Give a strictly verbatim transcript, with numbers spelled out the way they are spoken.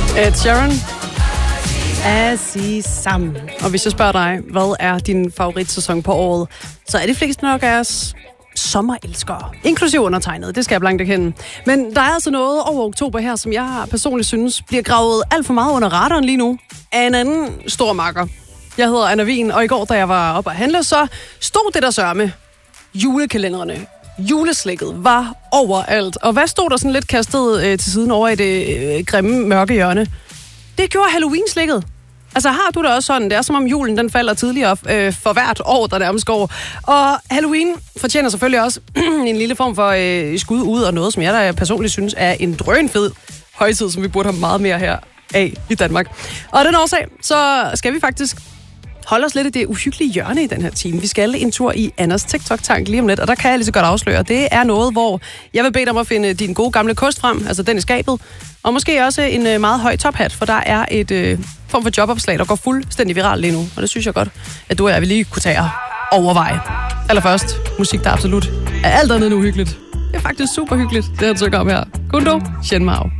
Ed Sheeran. Azizam. Og hvis jeg spørger dig, hvad er din favoritsæson på året, så er de fleste nok af os sommerelskere. Inklusiv undertegnet, det skal jeg blankt erkende. Men der er altså noget over oktober her, som jeg personligt synes bliver gravet alt for meget under radaren lige nu af en anden stor makker. Jeg hedder Anna Wien, og i går, da jeg var oppe at handle, så stod det der sørme. Julekalenderne. Juleslikket var overalt. Og hvad stod der sådan lidt kastet øh, til siden over i det øh, grimme, mørke hjørne? Det gjorde Halloween-slikket. Altså har du det også sådan? Det er som om julen den falder tidligere øh, for hvert år, der nærmest går. Og Halloween fortjener selvfølgelig også en lille form for øh, skud ud og noget, som jeg da personligt synes er en drønfed højtid, som vi burde have meget mere her af i Danmark. Og af den årsag, så skal vi faktisk holde os lidt i det uhyggelige hjørne i den her time. Vi skal en tur i Anders TikTok-tank lige om lidt, og der kan jeg lige så godt afsløre. Det er noget, hvor jeg vil bede dig om at finde din gode gamle kost frem, altså den i skabet, og måske også en øh, meget høj tophat, for der er et øh, form for jobopslag, der går fuldstændig viralt lige nu, og det synes jeg godt, at du og jeg vil lige kunne tage og overveje. Allerførst, musik, der absolut er alt andet end uhyggeligt. Det er faktisk super hyggeligt, det han søger om her. Kundo, Shen Mao.